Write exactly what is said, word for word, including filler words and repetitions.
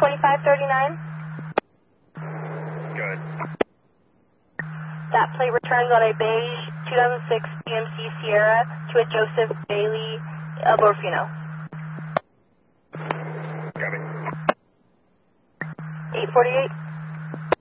twenty-five thirty-nine. Good. That plate returns on a beige two thousand six B M C Sierra to a Joseph Bailey of Orfino. Copy. eight forty-eight.